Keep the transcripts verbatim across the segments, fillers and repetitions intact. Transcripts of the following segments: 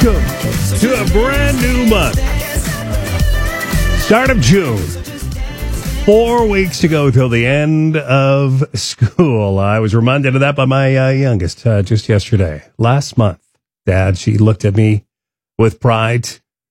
Welcome to a brand new month. Start of June. Four weeks to go till the end of school. I was reminded of that by my uh, youngest uh, just yesterday. Last month, Dad, she looked at me with pride.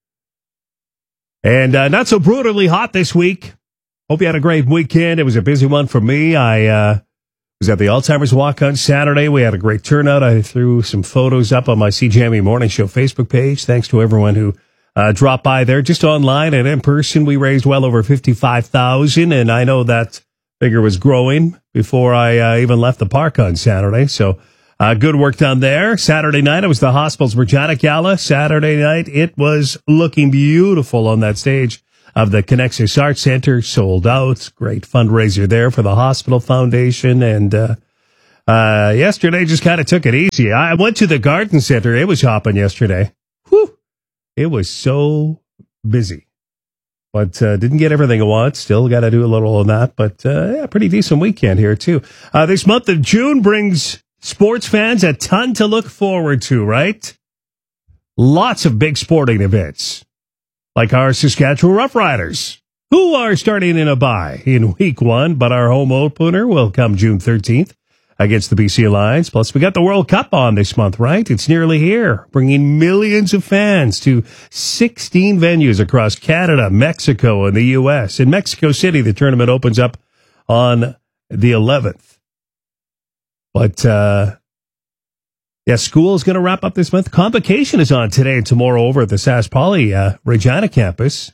And uh, not so brutally hot this week. Hope you had a great weekend. It was a busy one for me. I uh, was at the Alzheimer's Walk on Saturday. We had a great turnout. I threw some photos up on my C J M E Morning Show Facebook page. Thanks to everyone who Uh, drop by there, just online and in person. We raised well over fifty-five thousand dollars, and I know that figure was growing before I uh, even left the park on Saturday. So uh, good work done there. Saturday night, it was the hospital's Regina Gala. Saturday night, it was looking beautiful on that stage of the Connexus Arts Center. Sold out. Great fundraiser there for the Hospital Foundation. And uh, uh, yesterday just kind of took it easy. I went to the Garden Center. It was hopping yesterday. Whew. It was so busy, but uh, didn't get everything I want. Still got to do a little on that, but uh, yeah, pretty decent weekend here too. Uh, this month of June brings sports fans a ton to look forward to, right? Lots of big sporting events, like our Saskatchewan Roughriders, who are starting in a bye in week one, but our home opener will come June thirteenth. Against the B C Lions. Plus, we got the World Cup on this month, right? It's nearly here, bringing millions of fans to sixteen venues across Canada, Mexico, and the U S. In Mexico City, the tournament opens up on the eleventh. But, uh, yeah, school is going to wrap up this month. Convocation is on today and tomorrow over at the Sask Poly uh, Regina campus.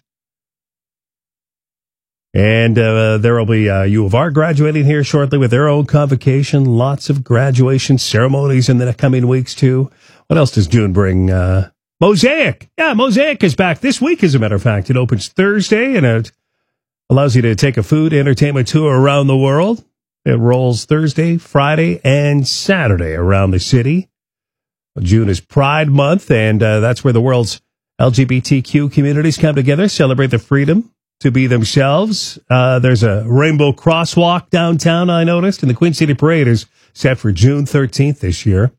And uh, there will be uh, U of R graduating here shortly with their own convocation. Lots of graduation ceremonies in the coming weeks, too. What else does June bring? Uh, Mosaic. Yeah, Mosaic is back this week, as a matter of fact. It opens Thursday, and it allows you to take a food entertainment tour around the world. It rolls Thursday, Friday, and Saturday around the city. June is Pride Month, and uh, that's where the world's L G B T Q communities come together, celebrate the freedom to be themselves. Uh, there's a rainbow crosswalk downtown, I noticed, and the Queen City Parade is set for June thirteenth this year.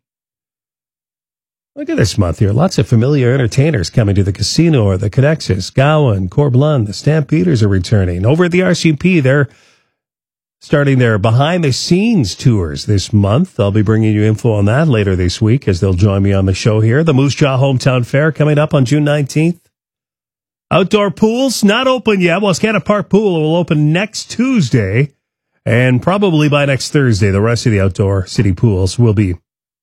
Look at this month here. Lots of familiar entertainers coming to the casino or the Connexus. Gowan, Corblund, the Stampeders are returning. Over at the R C P, they're starting their behind-the-scenes tours this month. I'll be bringing you info on that later this week as they'll join me on the show here. The Moose Jaw Hometown Fair coming up on June nineteenth. Outdoor pools, not open yet. Well, Scanna Park Pool will open next Tuesday, and probably by next Thursday, the rest of the outdoor city pools will be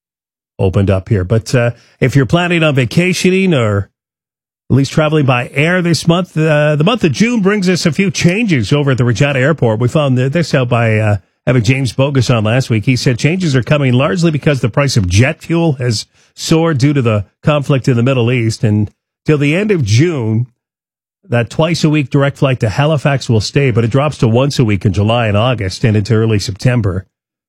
opened up here. But uh, if you're planning on vacationing or at least traveling by air this month, uh, the month of June brings us a few changes over at the Regina Airport. We found this out by uh, having James Bogus on last week. He said changes are coming largely because the price of jet fuel has soared due to the conflict in the Middle East. And till the end of June, that twice-a-week direct flight to Halifax will stay, but it drops to once a week in July and August and into early September.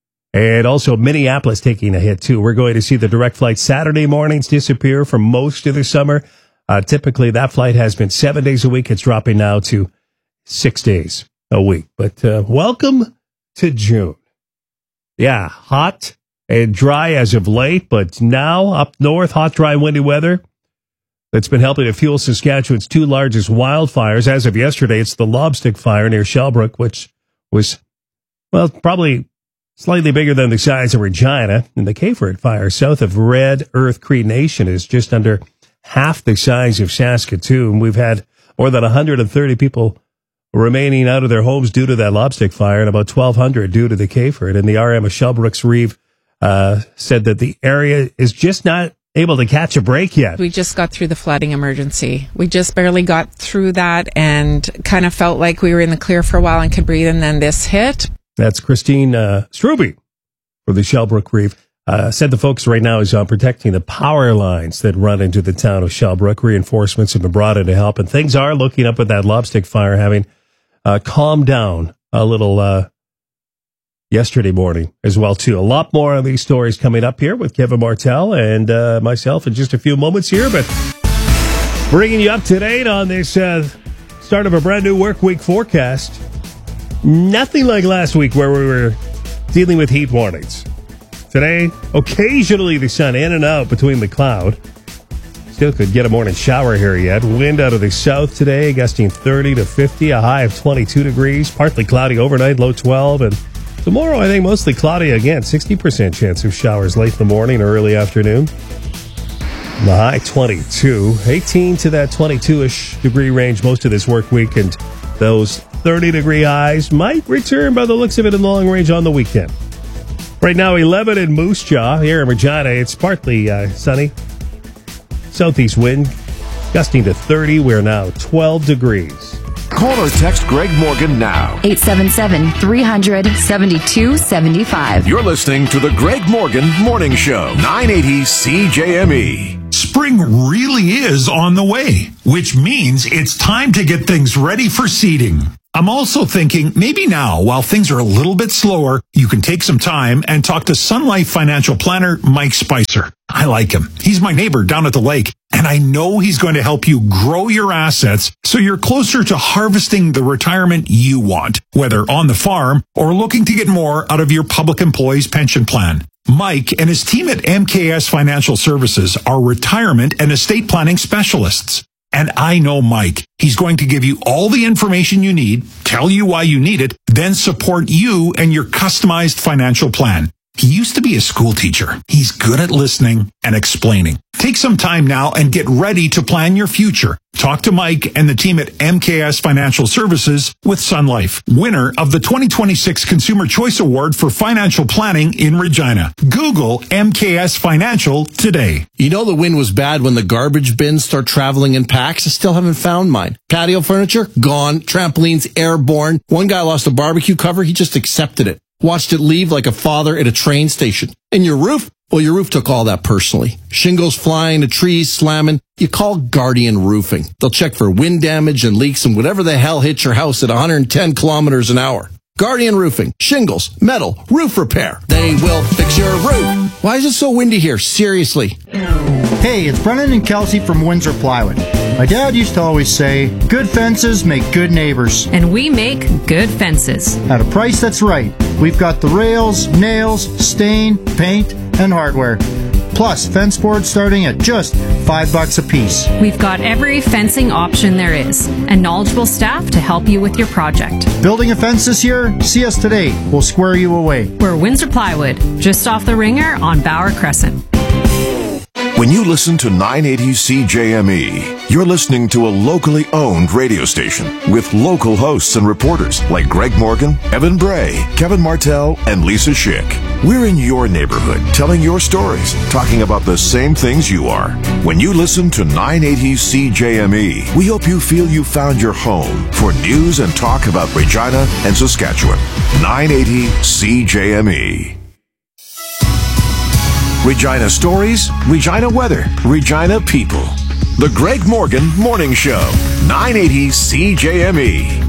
And also Minneapolis taking a hit, too. We're going to see the direct flight Saturday mornings disappear for most of the summer. Uh, typically, that flight has been seven days a week. It's dropping now to six days a week. But uh, welcome to June. Yeah, hot and dry as of late, but now up north, hot, dry, windy weather that's been helping to fuel Saskatchewan's two largest wildfires. As of yesterday, it's the Lobstick Fire near Shellbrook, which was, well, probably slightly bigger than the size of Regina. And the Kayford Fire south of Red Earth Cree Nation is just under half the size of Saskatoon. We've had more than one hundred thirty people remaining out of their homes due to that Lobstick Fire and about twelve hundred due to the Kayford. And the R M of Shellbrook's Reeve uh, said that the area is just not able to catch a break yet. We just got through the flooding emergency. We just barely got through that and kind of felt like we were in the clear for a while and could breathe, and then this hit. That's Christine uh, Struby for the Shellbrook Reeve. Uh, said the focus right now is on protecting the power lines that run into the town of Shellbrook. Reinforcements have been brought in to help, and things are looking up with that Lobstick Fire having uh, calmed down a little uh, yesterday morning as well, too. A lot more of these stories coming up here with Kevin Martel and uh, myself in just a few moments here, but bringing you up to date on this uh, start of a brand new work week forecast. Nothing like last week where we were dealing with heat warnings. Today, occasionally the sun in and out between the cloud. still could get a morning shower here yet. Wind out of the south today, gusting thirty to fifty, a high of twenty-two degrees. Partly cloudy overnight, low twelve. And tomorrow, I think mostly cloudy again. sixty percent chance of showers late in the morning or early afternoon. The high twenty-two. eighteen to that twenty-two-ish degree range most of this work week. And those thirty-degree highs might return by the looks of it in the long range on the weekend. Right now, eleven in Moose Jaw. Here in Regina, it's partly uh, sunny. Southeast wind gusting to thirty. We're now twelve degrees. Call or text Greg Morgan now. eight seven seven, three hundred, seventy-two seventy-five. You're listening to the Greg Morgan Morning Show, nine eighty C J M E. Spring really is on the way, which means it's time to get things ready for seeding. I'm also thinking maybe now, while things are a little bit slower, you can take some time and talk to Sun Life financial planner Mike Spicer. I like him. He's my neighbor down at the lake, and I know he's going to help you grow your assets so you're closer to harvesting the retirement you want, whether on the farm or looking to get more out of your public employees pension plan. Mike and his team at M K S Financial Services are retirement and estate planning specialists. And I know Mike. He's going to give you all the information you need, tell you why you need it, then support you and your customized financial plan. He used to be a school teacher. He's good at listening and explaining. Take some time now and get ready to plan your future. Talk to Mike and the team at M K S Financial Services with Sun Life, winner of the twenty twenty-six Consumer Choice Award for Financial Planning in Regina. Google M K S Financial today. You know the wind was bad when the garbage bins start traveling in packs? I still haven't found mine. Patio furniture? Gone. Trampolines? Airborne. One guy lost a barbecue cover. He just accepted it. Watched it leave like a father at a train station. And your roof? Well, your roof took all that personally. Shingles flying, the trees slamming. You call Guardian Roofing. They'll check for wind damage and leaks and whatever the hell hits your house at one hundred ten kilometers an hour. Guardian Roofing. Shingles, metal, roof repair. They will fix your roof. Why is it so windy here? Seriously. Hey, it's Brennan and Kelsey from Windsor Plywood. My dad used to always say, good fences make good neighbors. And we make good fences. At a price that's right. We've got the rails, nails, stain, paint, and hardware. Plus, fence boards starting at just five bucks a piece. We've got every fencing option there is, and knowledgeable staff to help you with your project. Building a fence this year? See us today. We'll square you away. We're Windsor Plywood, just off the Ringer on Bauer Crescent. When you listen to nine eighty C J M E, you're listening to a locally owned radio station with local hosts and reporters like Greg Morgan, Evan Bray, Kevin Martell, and Lisa Schick. We're in your neighborhood, telling your stories, talking about the same things you are. When you listen to nine eighty C J M E, we hope you feel you found your home for news and talk about Regina and Saskatchewan. nine eighty C J M E. Regina stories, Regina weather, Regina people. The Greg Morgan Morning Show, nine eighty C J M E.